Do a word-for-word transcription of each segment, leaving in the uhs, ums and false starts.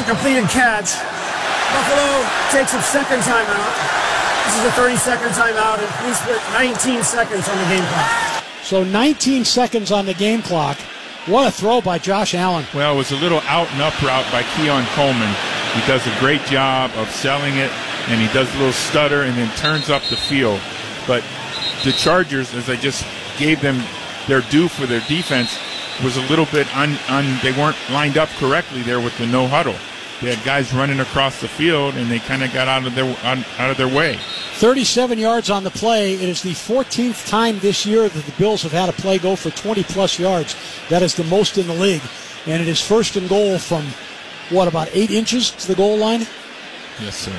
a completed catch. Buffalo takes a second timeout. This is a thirty-second timeout, and we split nineteen seconds on the game clock. So nineteen seconds on the game clock. What a throw by Josh Allen. Well, it was a little out and up route by Keon Coleman. He does a great job of selling it, and he does a little stutter and then turns up the field. But the Chargers, as I just gave them their due for their defense, was a little bit un, un they weren't lined up correctly there with the no huddle. They had guys running across the field, and they kind of got out of their out of their way. thirty-seven yards on the play. It is the fourteenth time this year that the Bills have had a play go for twenty-plus yards. That is the most in the league. And it is first and goal from, what, about eight inches to the goal line? Yes, sir.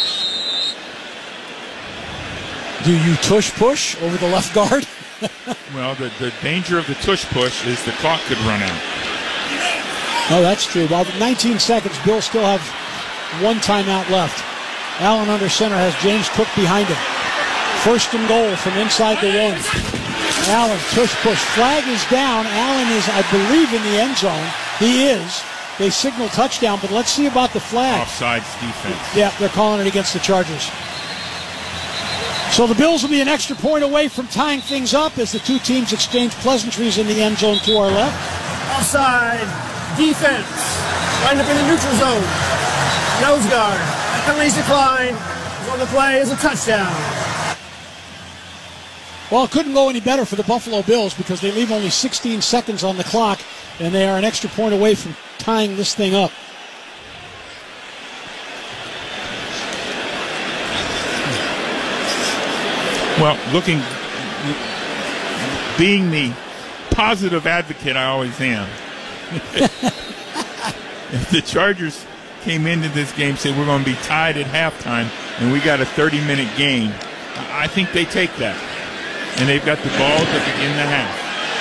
Do you tush-push over the left guard? Well, the, the danger of the tush-push is the clock could run out. Oh, that's true. Well, nineteen seconds. Bills still have one timeout left. Allen under center has James Cook behind him. First and goal from inside the one. Allen, tush-push. Flag is down. Allen is, I believe, in the end zone. He is. They signal touchdown, but let's see about the flag. Offsides defense. Yeah, they're calling it against the Chargers. So the Bills will be an extra point away from tying things up as the two teams exchange pleasantries in the end zone to our left. Offside defense. Lined up in the neutral zone. Nose guard. Penalties decline. On the play is a touchdown. Well, it couldn't go any better for the Buffalo Bills because they leave only sixteen seconds on the clock, and they are an extra point away from tying this thing up. Well, looking, being the positive advocate I always am, if the Chargers came into this game and said we're going to be tied at halftime and we got a thirty-minute game, I think they take that. And they've got the ball to begin the half.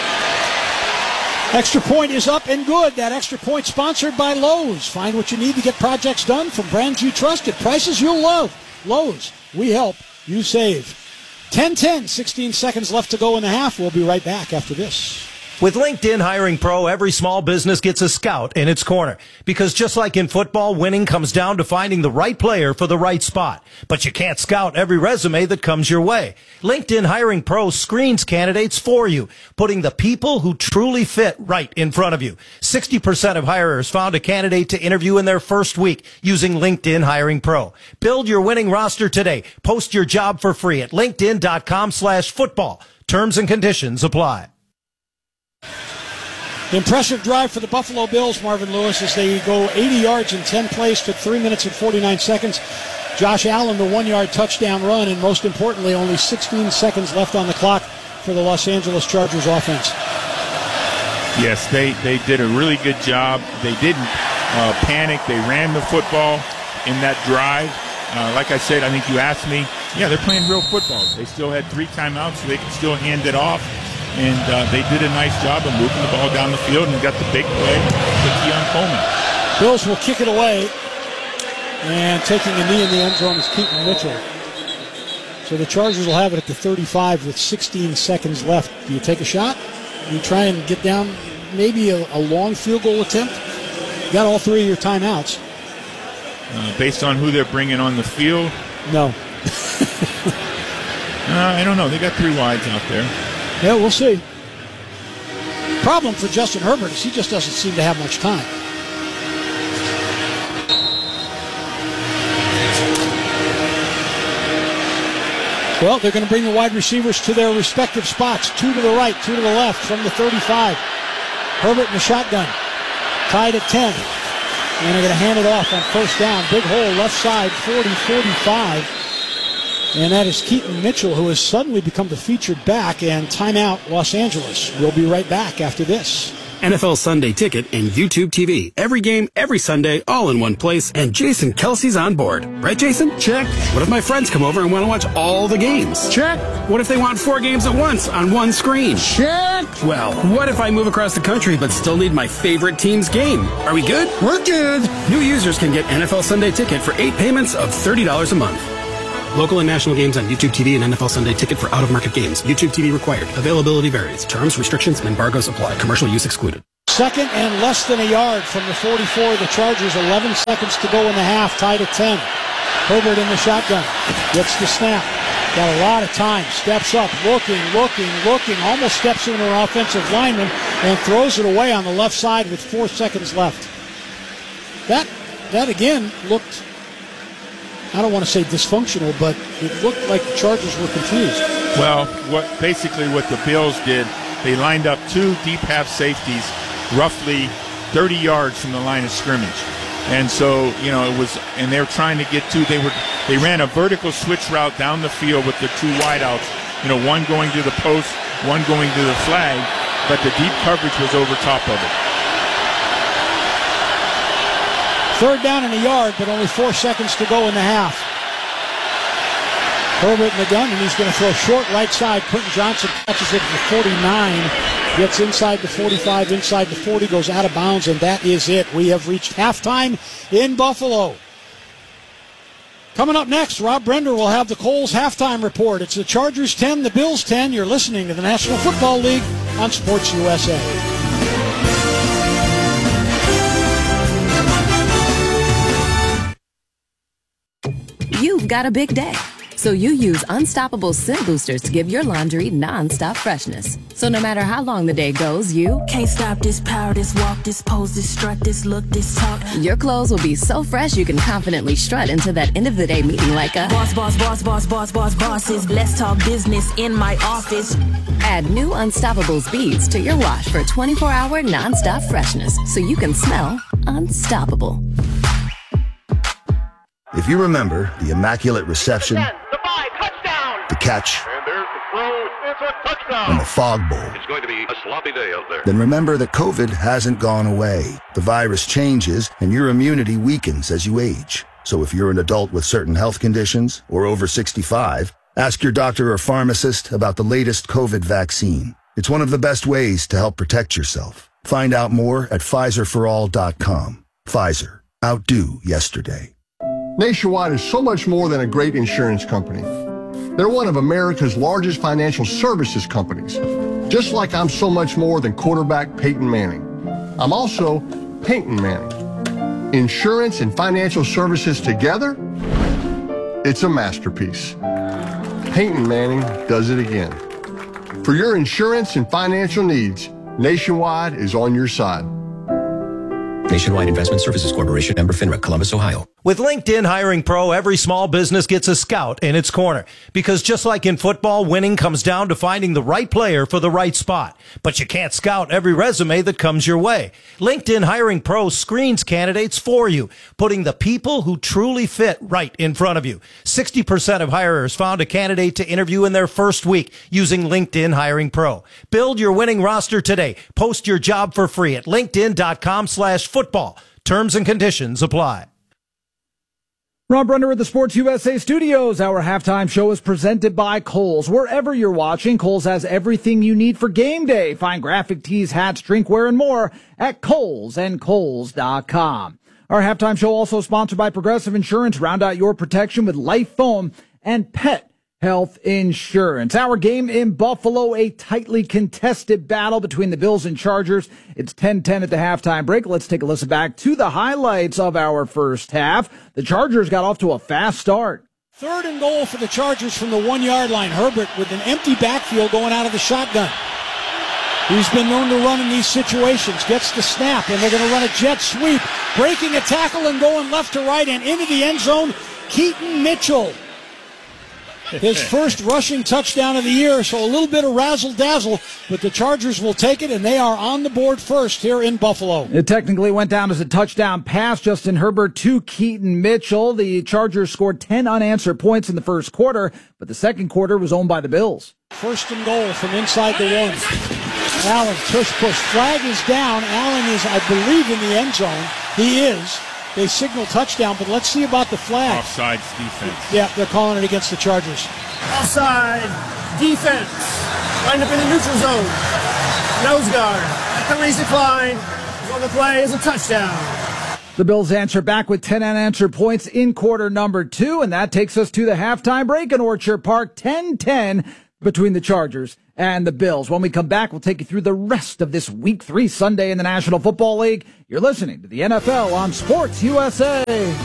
Extra point is up and good. That extra point sponsored by Lowe's. Find what you need to get projects done from brands you trust at prices you'll love. Lowe's, we help, you save. ten ten, sixteen seconds left to go in the half. We'll be right back after this. With LinkedIn Hiring Pro, every small business gets a scout in its corner. Because just like in football, winning comes down to finding the right player for the right spot. But you can't scout every resume that comes your way. LinkedIn Hiring Pro screens candidates for you, putting the people who truly fit right in front of you. sixty percent of hirers found a candidate to interview in their first week using LinkedIn Hiring Pro. Build your winning roster today. Post your job for free at linkedin.com slash football. Terms and conditions apply. Impressive drive for the Buffalo Bills, Marvin Lewis, as they go eighty yards in ten plays, took three minutes and forty-nine seconds. Josh Allen, the one-yard touchdown run, and most importantly, only sixteen seconds left on the clock for the Los Angeles Chargers offense. Yes, they, they did a really good job. They didn't uh, panic. They ran the football in that drive. Uh, like I said, I think you asked me, yeah, they're playing real football. They still had three timeouts, so they could still hand it off. And uh, they did a nice job of moving the ball down the field and got the big play to Keon Coleman. Bills will kick it away. And taking a knee in the end zone is Keaton Mitchell. So the Chargers will have it at the thirty-five with sixteen seconds left. Do you take a shot? Do you try and get down maybe a, a long field goal attempt? You got all three of your timeouts. Uh, based on who they're bringing on the field? No. uh, I don't know. They got three wides out there. Yeah, we'll see. Problem for Justin Herbert is he just doesn't seem to have much time. Well, they're going to bring the wide receivers to their respective spots. Two to the right, two to the left from the thirty-five. Herbert in the shotgun. Tied at ten. And they're going to hand it off on first down. Big hole left side, forty forty-five. And that is Keaton Mitchell, who has suddenly become the featured back. And timeout, Los Angeles. We'll be right back after this. N F L Sunday Ticket and YouTube T V. Every game, every Sunday, all in one place. And Jason Kelsey's on board. Right, Jason? Check. What if my friends come over and want to watch all the games? Check. What if they want four games at once on one screen? Check. Well, what if I move across the country but still need my favorite team's game? Are we good? We're good. New users can get N F L Sunday Ticket for eight payments of thirty dollars a month. Local and national games on YouTube T V and N F L Sunday Ticket for out-of-market games. YouTube T V required. Availability varies. Terms, restrictions, and embargoes apply. Commercial use excluded. Second and less than a yard from the forty-four of the Chargers. eleven seconds to go in the half, tied at ten. Herbert in the shotgun. Gets the snap. Got a lot of time. Steps up, looking, looking, looking. Almost steps into an offensive lineman and throws it away on the left side with four seconds left. That, that again looked, I don't want to say dysfunctional, but it looked like the Chargers were confused. Well, what basically what the Bills did, they lined up two deep half safeties roughly thirty yards from the line of scrimmage. And so, you know, it was, and they were trying to get to, they were, they ran a vertical switch route down the field with the two wideouts, you know, one going to the post, one going to the flag, but the deep coverage was over top of it. Third down and a yard, but only four seconds to go in the half. Herbert in the gun, and he's going to throw short right side. Quentin Johnson catches it for forty-nine. Gets inside the forty-five, inside the forty, goes out of bounds, and that is it. We have reached halftime in Buffalo. Coming up next, Rob Brender will have the Coles halftime report. It's the Chargers ten, the Bills ten. You're listening to the National Football League on Sports U S A. You've got a big day, so you use Unstoppable Scent Boosters to give your laundry non-stop freshness. So no matter how long the day goes, you can't stop this power, this walk, this pose, this strut, this look, this talk. Your clothes will be so fresh you can confidently strut into that end of the day meeting like a boss, boss, boss, boss, boss, boss, bosses. Let's talk business in my office. Add new Unstoppables beads to your wash for twenty-four hour non-stop freshness, so you can smell unstoppable. If you remember the immaculate reception, ten, the five, touchdown. The catch, and there's the throw, it's a touchdown. And the fog bowl, it's going to be a sloppy day out there. Then remember that COVID hasn't gone away. The virus changes, and your immunity weakens as you age. So if you're an adult with certain health conditions or over sixty-five, ask your doctor or pharmacist about the latest COVID vaccine. It's one of the best ways to help protect yourself. Find out more at Pfizer for all dot com. Pfizer. Outdo yesterday. Nationwide is so much more than a great insurance company. They're one of America's largest financial services companies. Just like I'm so much more than quarterback Peyton Manning. I'm also Peyton Manning. Insurance and financial services together, it's a masterpiece. Peyton Manning does it again. For your insurance and financial needs, Nationwide is on your side. Nationwide Investment Services Corporation, member FINRA, Columbus, Ohio. With LinkedIn Hiring Pro, every small business gets a scout in its corner. Because just like in football, winning comes down to finding the right player for the right spot. But you can't scout every resume that comes your way. LinkedIn Hiring Pro screens candidates for you, putting the people who truly fit right in front of you. sixty percent of hirers found a candidate to interview in their first week using LinkedIn Hiring Pro. Build your winning roster today. Post your job for free at linkedin.com slash football. Terms and conditions apply. Rob Brender at the Sports U S A studios. Our halftime show is presented by Kohl's. Wherever you're watching, Kohl's has everything you need for game day. Find graphic tees, hats, drinkware, and more at Kohl's and Kohl's dot com. Our halftime show also sponsored by Progressive Insurance. Round out your protection with Life Foam and Pet Health Insurance. Our game in Buffalo, a tightly contested battle between the Bills and Chargers. It's ten ten at the halftime break. Let's take a listen back to the highlights of our first half. The Chargers got off to a fast start. Third and goal for the Chargers from the one-yard line. Herbert with an empty backfield going out of the shotgun. He's been known to run in these situations. Gets the snap, and they're going to run a jet sweep. Breaking a tackle and going left to right and into the end zone, Keaton Mitchell. His first rushing touchdown of the year, so a little bit of razzle-dazzle, but the Chargers will take it, and they are on the board first here in Buffalo. It technically went down as a touchdown pass. Justin Herbert to Keaton Mitchell. The Chargers scored ten unanswered points in the first quarter, but the second quarter was owned by the Bills. First and goal from inside the one. Allen, tush push. Flag is down. Allen is, I believe, in the end zone. He is. They signal touchdown, but let's see about the flag. Offsides defense. Yeah, they're calling it against the Chargers. Offside defense. Lined up in the neutral zone. Nose guard. Therese Klein is on the play as a touchdown. The Bills answer back with ten unanswered points in quarter number two, and that takes us to the halftime break in Orchard Park, ten ten between the Chargers and the Bills. When we come back, we'll take you through the rest of this Week three Sunday in the National Football League. You're listening to the N F L on Sports U S A.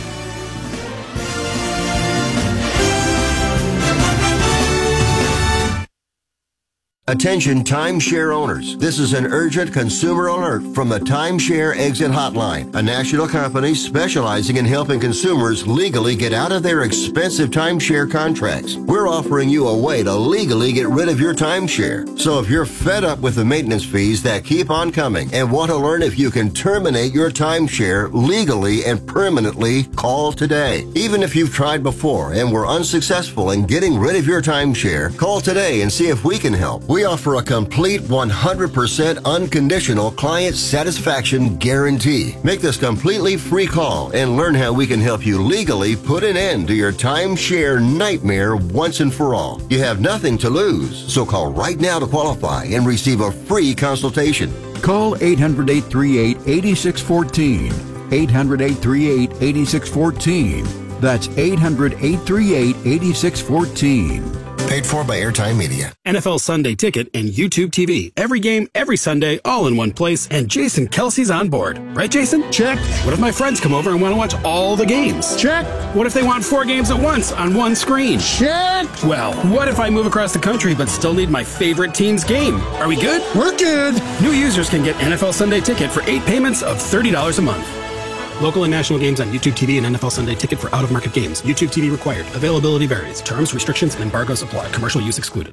Attention timeshare owners. This is an urgent consumer alert from the Timeshare Exit Hotline, a national company specializing in helping consumers legally get out of their expensive timeshare contracts. We're offering you a way to legally get rid of your timeshare. So if you're fed up with the maintenance fees that keep on coming and want to learn if you can terminate your timeshare legally and permanently, call today. Even if you've tried before and were unsuccessful in getting rid of your timeshare, call today and see if we can help. We offer a complete one hundred percent unconditional client satisfaction guarantee. Make this completely free call and learn how we can help you legally put an end to your timeshare nightmare once and for all. You have nothing to lose, so call right now to qualify and receive a free consultation. Call eight hundred, eight three eight, eight six one four. eight hundred, eight three eight, eight six one four. That's eight hundred, eight three eight, eight six one four. Paid for by Airtime Media. N F L Sunday Ticket and YouTube T V. Every game, every Sunday, all in one place. And Jason Kelsey's on board. Right, Jason? Check. What if my friends come over and want to watch all the games? Check. What if they want four games at once on one screen? Check. Well, what if I move across the country but still need my favorite team's game? Are we good? We're good. New users can get N F L Sunday Ticket for eight payments of thirty dollars a month. Local and national games on YouTube T V and N F L Sunday Ticket for out-of-market games. YouTube T V required. Availability varies. Terms, restrictions, and embargoes apply. Commercial use excluded.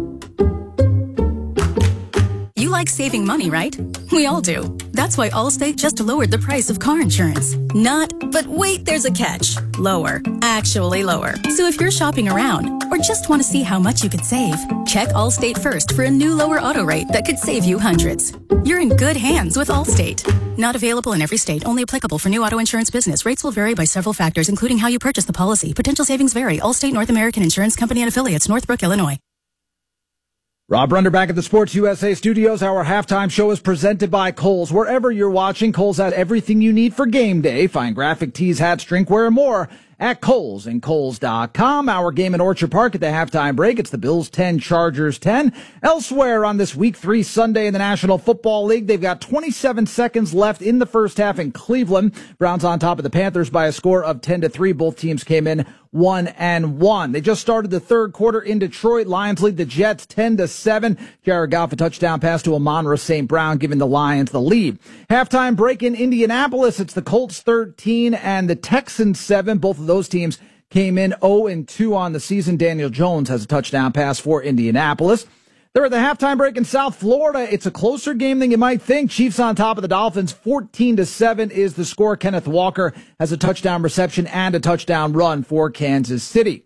You like saving money, right? We all do. That's why Allstate just lowered the price of car insurance. Not, but wait, there's a catch. Lower. Actually lower. So if you're shopping around or just want to see how much you could save, check Allstate first for a new lower auto rate that could save you hundreds. You're in good hands with Allstate. Not available in every state. Only applicable for new auto insurance business. Rates will vary by several factors, including how you purchase the policy. Potential savings vary. Allstate North American Insurance Company and affiliates, Northbrook, Illinois. Rob Runder back at the Sports U S A studios. Our halftime show is presented by Kohl's. Wherever you're watching, Kohl's has everything you need for game day. Find graphic tees, hats, drinkware, and more at Kohl's and Kohl's dot com. Our game in Orchard Park at the halftime break. It's the Bills ten, Chargers ten. Elsewhere on this Week three Sunday in the National Football League, they've got twenty-seven seconds left in the first half in Cleveland. Browns on top of the Panthers by a score of ten to three. Both teams came in one and one. They just started the third quarter in Detroit. Lions lead the Jets ten to seven. Jared Goff a touchdown pass to Amon-Ra Saint Brown, giving the Lions the lead. Halftime break in Indianapolis. It's the Colts thirteen and the Texans seven. Both of those teams came in oh and two on the season. Daniel Jones has a touchdown pass for Indianapolis. They're at the halftime break in South Florida. It's a closer game than you might think. Chiefs on top of the Dolphins. fourteen to seven is the score. Kenneth Walker has a touchdown reception and a touchdown run for Kansas City.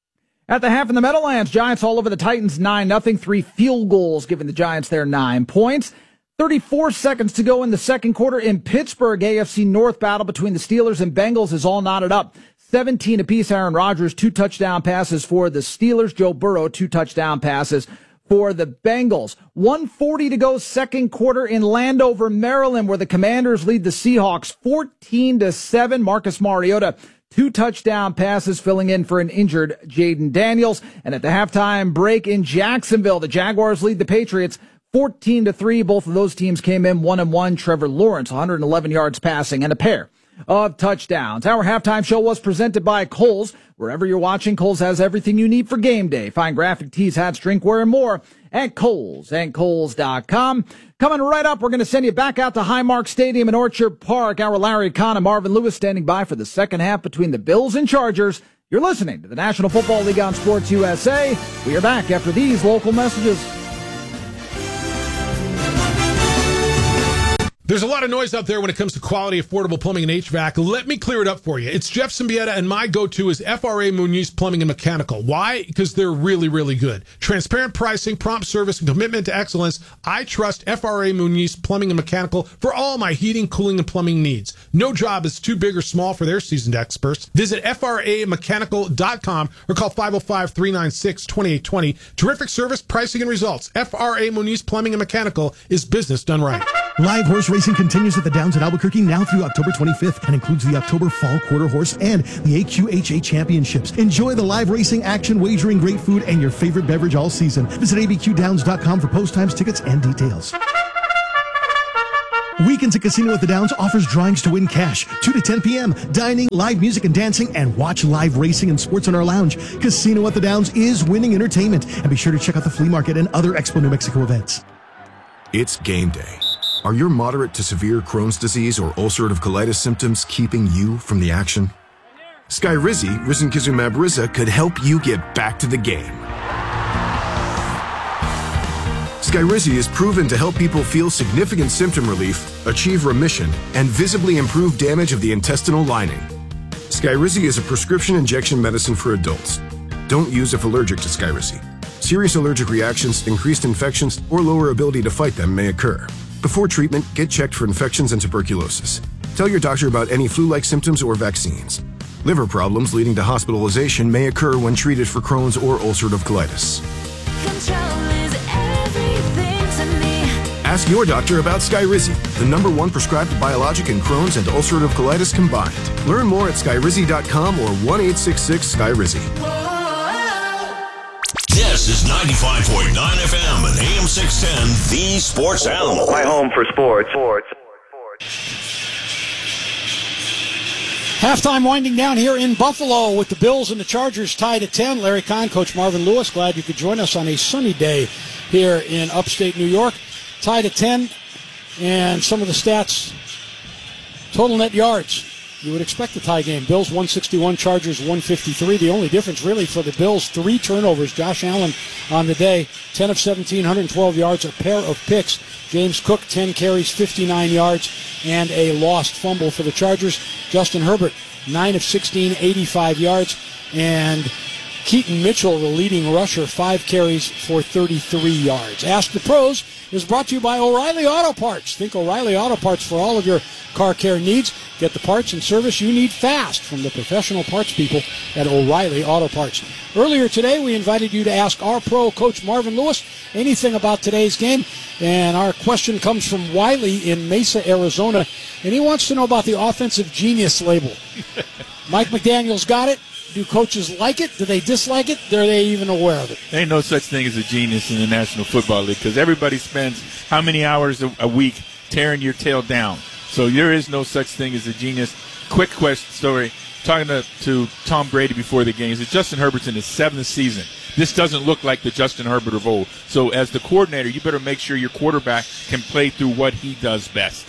At the half in the Meadowlands, Giants all over the Titans nine nothing. Three field goals giving the Giants their nine points. thirty-four seconds to go in the second quarter in Pittsburgh. A F C North battle between the Steelers and Bengals is all knotted up. seventeen apiece. Aaron Rodgers, two touchdown passes for the Steelers. Joe Burrow, two touchdown passes for the Bengals. one forty to go second quarter in Landover, Maryland, where the Commanders lead the Seahawks fourteen to seven. Marcus Mariota, two touchdown passes, filling in for an injured Jaden Daniels. And at the halftime break in Jacksonville, the Jaguars lead the Patriots fourteen to three. Both of those teams came in one and one. Trevor Lawrence, one hundred eleven yards passing and a pair of touchdowns. Our halftime show was presented by Kohl's. Wherever you're watching, Kohl's has everything you need for game day. Find graphic tees, hats, drinkware, and more at Kohl's and Kohl's dot com. Coming right up, we're going to send you back out to Highmark Stadium in Orchard Park. Our Larry Kahn and Marvin Lewis standing by for the second half between the Bills and Chargers. You're listening to the National Football League on Sports U S A. We are back after these local messages. There's a lot of noise out there when it comes to quality, affordable plumbing and H V A C. Let me clear it up for you. It's Jeff Symbieta, and my go-to is F R A Munoz Plumbing and Mechanical. Why? Because they're really, really good. Transparent pricing, prompt service, and commitment to excellence. I trust F R A Munoz Plumbing and Mechanical for all my heating, cooling, and plumbing needs. No job is too big or small for their seasoned experts. Visit F R A mechanical dot com or call five oh five, three nine six, two eight two oh. Terrific service, pricing, and results. F R A Munoz Plumbing and Mechanical is business done right. Live horse racing continues at the Downs at Albuquerque now through October twenty-fifth and includes the October Fall Quarter Horse and the A Q H A Championships. Enjoy the live racing action, wagering, great food, and your favorite beverage all season. Visit A B Q Downs dot com for post times, tickets, and details. Weekends at Casino at the Downs offers drawings to win cash. two to ten p.m., dining, live music and dancing, and watch live racing and sports in our lounge. Casino at the Downs is winning entertainment. And be sure to check out the flea market and other Expo New Mexico events. It's game day. Are your moderate to severe Crohn's disease or ulcerative colitis symptoms keeping you from the action? Skyrizi, risankizumab Riza, could help you get back to the game. Skyrizi is proven to help people feel significant symptom relief, achieve remission, and visibly improve damage of the intestinal lining. Skyrizi is a prescription injection medicine for adults. Don't use if allergic to Skyrizi. Serious allergic reactions, increased infections, or lower ability to fight them may occur. Before treatment, get checked for infections and tuberculosis. Tell your doctor about any flu-like symptoms or vaccines. Liver problems leading to hospitalization may occur when treated for Crohn's or ulcerative colitis. Ask your doctor about Skyrizi, the number one prescribed biologic in Crohn's and ulcerative colitis combined. Learn more at skyrizi dot com or one eight six six Skyrizi. This is ninety-five point nine F M and A M six ten, the Sports Animal. My home for sports. Sports. Halftime winding down here in Buffalo with the Bills and the Chargers tied at ten. Larry Kahn, Coach Marvin Lewis, glad you could join us on a sunny day here in upstate New York. Tied at ten, and some of the stats. Total net yards. You would expect a tie game. Bills one sixty-one, Chargers one fifty-three. The only difference really for the Bills, three turnovers. Josh Allen on the day, ten of seventeen, one twelve yards, a pair of picks. James Cook, ten carries, fifty-nine yards, and a lost fumble for the Chargers. Justin Herbert, nine of sixteen, eighty-five yards, and Keaton Mitchell, the leading rusher, five carries for thirty-three yards. Ask the Pros is brought to you by O'Reilly Auto Parts. Think O'Reilly Auto Parts for all of your car care needs. Get the parts and service you need fast from the professional parts people at O'Reilly Auto Parts. Earlier today, we invited you to ask our pro, Coach Marvin Lewis, anything about today's game. And our question comes from Wiley in Mesa, Arizona. And he wants to know about the offensive genius label. Mike McDaniel's got it. Do coaches like it? Do they dislike it? Are they even aware of it? There ain't no such thing as a genius in the National Football League because everybody spends how many hours a, a week tearing your tail down. So there is no such thing as a genius. Quick question story. Talking to, to Tom Brady before the game. He said Justin Herbert's in his seventh season. This doesn't look like the Justin Herbert of old. So as the coordinator, you better make sure your quarterback can play through what he does best.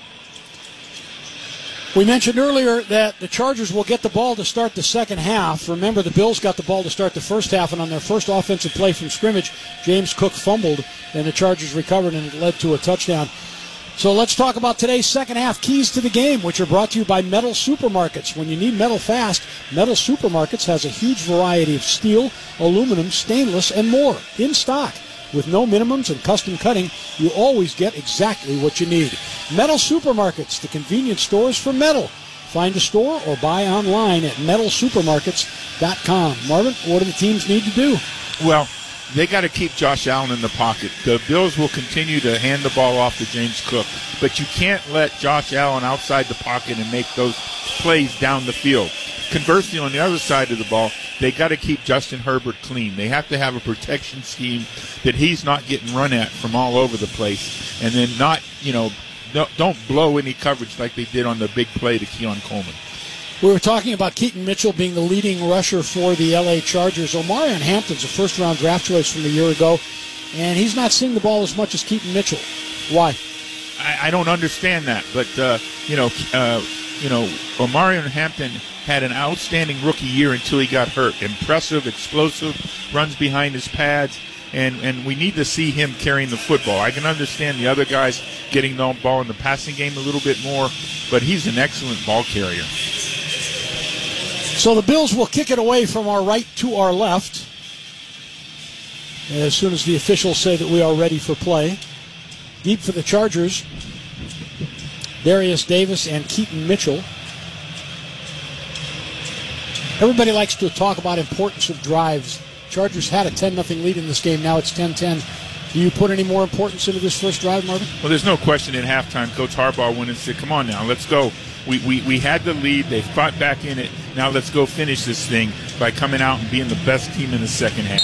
We mentioned earlier that the Chargers will get the ball to start the second half. Remember, the Bills got the ball to start the first half, and on their first offensive play from scrimmage, James Cook fumbled, and the Chargers recovered, and it led to a touchdown. So let's talk about today's second half keys to the game, which are brought to you by Metal Supermarkets. When you need metal fast, Metal Supermarkets has a huge variety of steel, aluminum, stainless, and more in stock. With no minimums and custom cutting, you always get exactly what you need. Metal Supermarkets, the convenience stores for metal. Find a store or buy online at metal supermarkets dot com. Marvin, what do the teams need to do? Well, they got to keep Josh Allen in the pocket. The Bills will continue to hand the ball off to James Cook, but you can't let Josh Allen outside the pocket and make those plays down the field. Conversely, on the other side of the ball, they got to keep Justin Herbert clean. They have to have a protection scheme that he's not getting run at from all over the place, and then not, you know, don't blow any coverage like they did on the big play to Keon Coleman. We were talking about Keaton Mitchell being the leading rusher for the L A Chargers. Omarion Hampton's a first-round draft choice from a year ago, and he's not seeing the ball as much as Keaton Mitchell. Why? I, I don't understand that, but uh, you know, uh, you know, Omarion Hampton had an outstanding rookie year until he got hurt. Impressive, explosive, runs behind his pads, and, and we need to see him carrying the football. I can understand the other guys getting the ball in the passing game a little bit more, but he's an excellent ball carrier. So the Bills will kick it away from our right to our left as soon as the officials say that we are ready for play. Deep for the Chargers, Darius Davis and Keaton Mitchell. Everybody likes to talk about importance of drives. Chargers had a ten nothing lead in this game. Now it's ten ten Do you put any more importance into this first drive, Marvin? Well, there's no question in halftime, Coach Harbaugh went and said, come on now, let's go. We, we, we had the lead. They fought back in it. Now let's go finish this thing by coming out and being the best team in the second half.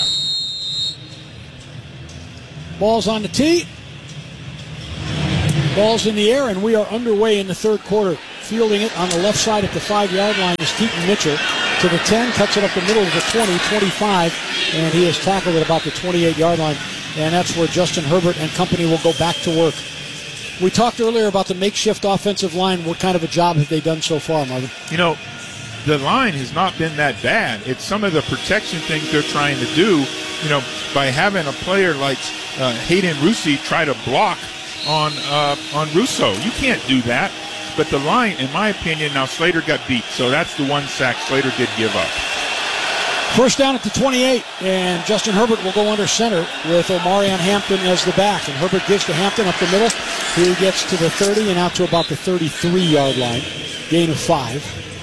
Ball's on the tee. Ball's in the air, and we are underway in the third quarter. Fielding it on the left side at the five-yard line is Keaton Mitchell. To the ten, cuts it up the middle of the twenty, twenty-five, and he is tackled at about the twenty-eight-yard line. And that's where Justin Herbert and company will go back to work. We talked earlier about the makeshift offensive line. What kind of a job have they done so far, Marvin? You know, the line has not been that bad. It's some of the protection things they're trying to do, you know, by having a player like uh, Hayden Rusi try to block on uh, on Russo. You can't do that. But the line, in my opinion, now Slater got beat, so that's the one sack Slater did give up. First down at the twenty-eight, and Justin Herbert will go under center with Omarion Hampton as the back. And Herbert gives to Hampton up the middle. He gets to the thirty and out to about the thirty-three-yard line. Gain of five.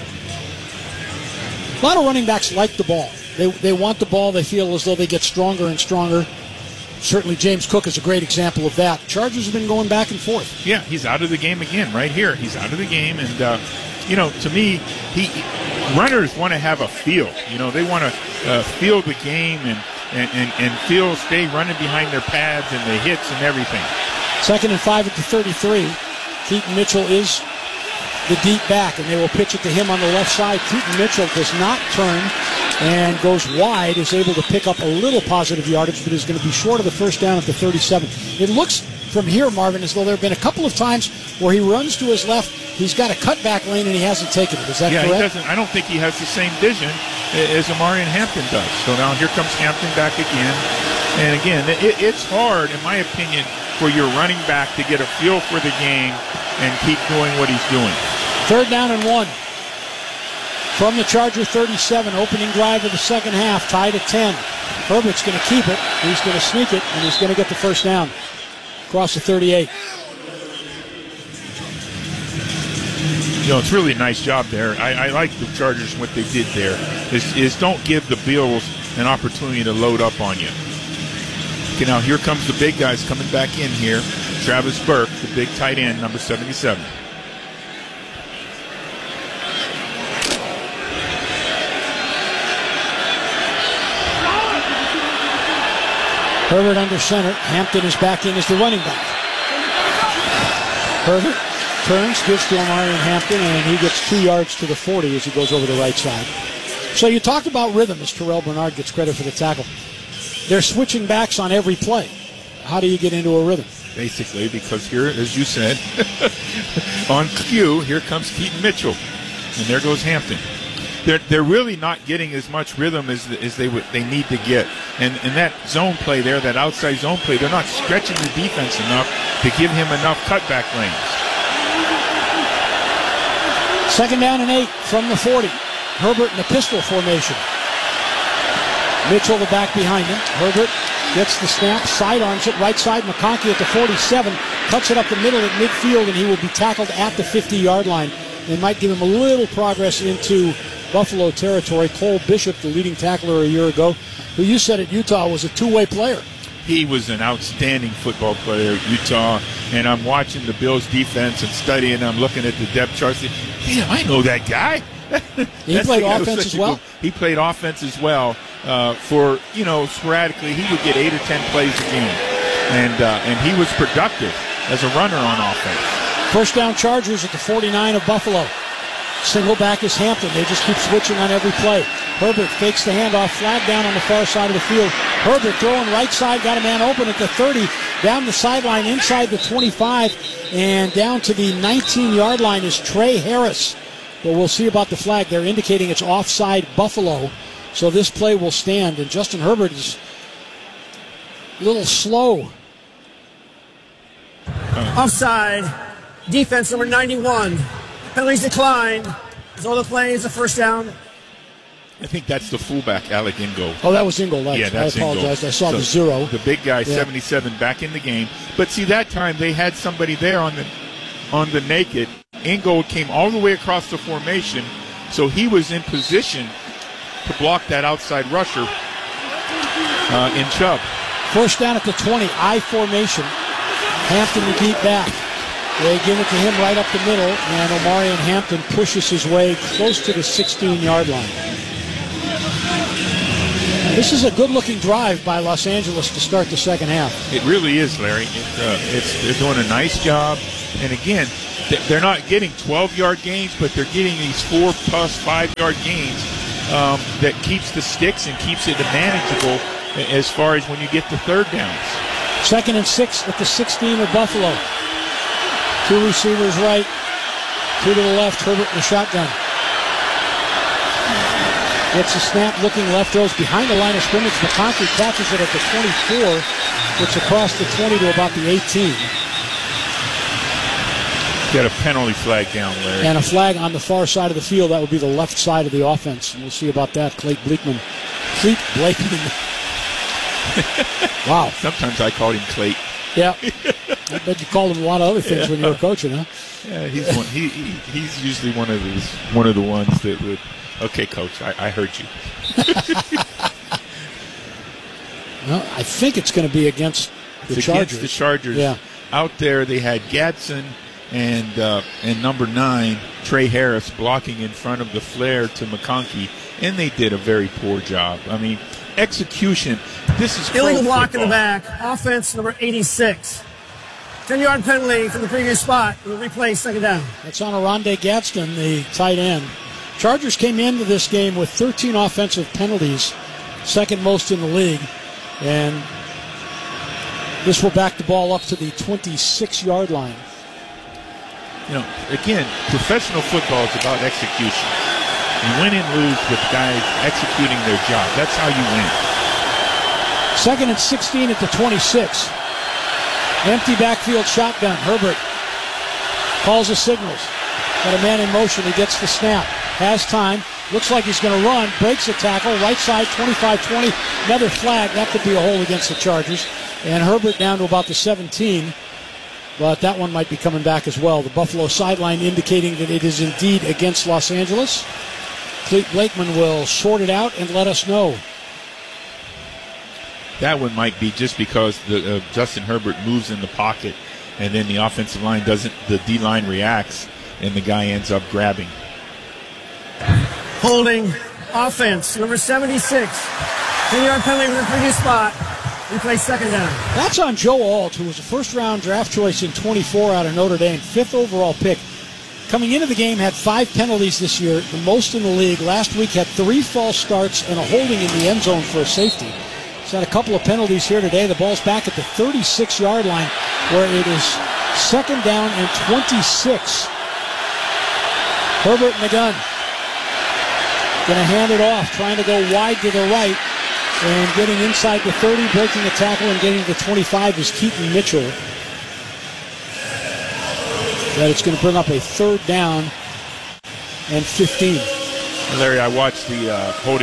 A lot of running backs like the ball. They, they want the ball. They feel as though they get stronger and stronger. Certainly James Cook is a great example of that. Chargers have been going back and forth. Yeah, he's out of the game again right here. He's out of the game. And, uh, you know, to me, he runners want to have a feel. You know, they want to uh, feel the game and, and, and, and feel, stay running behind their pads and the hits and everything. Second and five at the thirty-three. Keaton Mitchell is the deep back, and they will pitch it to him on the left side. Keaton Mitchell does not turn and goes wide, is able to pick up a little positive yardage, but is going to be short of the first down at the thirty-seven. It looks from here, Marvin, as though there have been a couple of times where he runs to his left, he's got a cutback lane, and he hasn't taken it. Is that yeah, correct? He doesn't. I don't think he has the same vision as Omarion Hampton does. So now here comes Hampton back again. And again, it, it's hard, in my opinion, for your running back to get a feel for the game and keep doing what he's doing. Third down and one. From the Charger thirty-seven, opening drive of the second half, tied at ten. Herbert's going to keep it, he's going to sneak it, and he's going to get the first down. Across the thirty-eight. You know, it's really a nice job there. I, I like the Chargers and what they did there. Is, is don't give the Bills an opportunity to load up on you. Okay, now here comes the big guys coming back in here. Travis Burke, the big tight end, number seventy-seven. Herbert under center. Hampton is back in as the running back. Herbert turns, gives to Omarion Hampton, and he gets two yards to the forty as he goes over the right side. So you talked about rhythm as Terrell Bernard gets credit for the tackle. They're switching backs on every play. How do you get into a rhythm? Basically, because here, as you said, on cue, here comes Keaton Mitchell, and there goes Hampton. They're they're really not getting as much rhythm as as they would they need to get, and and that zone play there, that outside zone play, they're not stretching the defense enough to give him enough cutback lanes. Second down and eight from the forty. Herbert in the pistol formation. Mitchell the back behind him. Herbert gets the snap, sidearms it, right side. McConkey at the forty-seven, cuts it up the middle at midfield, and he will be tackled at the fifty-yard line. They might give him a little progress into Buffalo territory. Cole Bishop, the leading tackler a year ago, who you said at Utah was a two-way player. He was an outstanding football player at Utah, and I'm watching the Bills' defense and studying. I'm looking at the depth charts. Damn, I know that guy. He played offense as well? Good, he played offense as well uh, for, you know, sporadically. He would get eight or ten plays a game, and, uh, and he was productive as a runner on offense. First down Chargers at the forty-nine of Buffalo. Single back is Hampton. They just keep switching on every play. Herbert fakes the handoff, flag down on the far side of the field. Herbert throwing right side, got a man open at the thirty, down the sideline, inside the twenty-five, and down to the nineteen-yard line is Trey Harris. But we'll see about the flag. They're indicating it's offside Buffalo, so this play will stand. And Justin Herbert is a little slow. Offside. Defense number ninety-one. Penalties decline. As all the plays, a first down. I think that's the fullback, Alec Ingold. Oh, that was Ingold. I, yeah, that's I apologize. Ingold. I saw so the zero. The big guy, yeah. seventy-seven, back in the game. But see, that time they had somebody there on the on the naked. Ingold came all the way across the formation, so he was in position to block that outside rusher uh, in Chubb. First down at the twenty, I formation. Hampton to deep back. They give it to him right up the middle, and Omarion Hampton pushes his way close to the sixteen-yard line. This is a good-looking drive by Los Angeles to start the second half. It really is, Larry. It, uh, it's, they're doing a nice job. And again, they're not getting twelve-yard gains, but they're getting these four-plus, five-yard gains um, that keeps the sticks and keeps it manageable as far as when you get to third downs. Second and six at the sixteen of Buffalo. Two receivers right, two to the left, Herbert in the shotgun. Gets a snap, looking left, throws behind the line of scrimmage. McConkey catches it at the twenty-four, gets across the twenty to about the eighteen. Got a penalty flag down, Larry. And a flag on the far side of the field. That would be the left side of the offense. And we'll see about that. Clayton Bleekman. Cleet Blakeman. Wow. Sometimes I called him Clayton. Yeah. I bet you called him a lot of other things yeah. when you were coaching, huh? Yeah, he's one. He, he he's usually one of these one of the ones that would. Okay, Coach, I, I heard you. Well, I think it's going to be against the it's Chargers. Against the Chargers. Yeah. Out there, they had Gadsden and uh, and number nine, Trey Harris, blocking in front of the flare to McConkey, and they did a very poor job. I mean, execution. This is illegal pro block football. in the back. Offense number eighty-six. ten-yard penalty from the previous spot. We'll replay second down. That's on Aronde Gadsden, the tight end. Chargers came into this game with thirteen offensive penalties, second most in the league, and this will back the ball up to the twenty-six-yard line. You know, again, professional football is about execution. You win and lose with guys executing their job. That's how you win. Second and sixteen at the twenty-six. Empty backfield shotgun. Herbert calls the signals. Got a man in motion. He gets the snap. Has time. Looks like he's going to run. Breaks a tackle. Right side, twenty-five twenty. Another flag. That could be a hold against the Chargers. And Herbert down to about the seventeen. But that one might be coming back as well. The Buffalo sideline indicating that it is indeed against Los Angeles. Cleet Blakeman will sort it out and let us know. That one might be just because the, uh, Justin Herbert moves in the pocket, and then the offensive line doesn't, the D-line reacts, and the guy ends up grabbing. Holding offense, number seventy-six. ten-yard penalty from the previous spot. Replay second down. That's on Joe Alt, who was a first-round draft choice in twenty-four out of Notre Dame, fifth overall pick. Coming into the game, had five penalties this year, the most in the league. Last week had three false starts and a holding in the end zone for a safety. He's had a couple of penalties here today. The ball's back at the thirty-six-yard line, where it is second down and twenty-six. Herbert in the gun. Going to hand it off, trying to go wide to the right. And getting inside the thirty, breaking the tackle, and getting to the twenty-five is Keaton Mitchell. That it's going to bring up a third down and fifteen. Larry, I watched the uh, holding